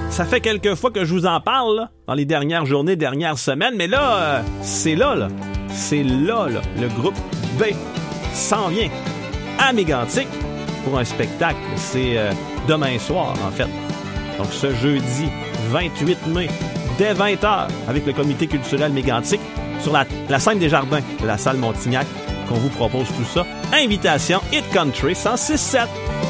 Ça fait quelques fois que je vous en parle, là, dans les dernières journées, dernières semaines, mais là, c'est là. C'est là, le groupe B s'en vient à Mégantic pour un spectacle. C'est demain soir, en fait. Donc, ce jeudi 28 mai, dès 20h, avec le comité culturel Mégantic, sur la scène des Jardins de la salle Montignac, qu'on vous propose tout ça. Invitation Hit Country 106.7.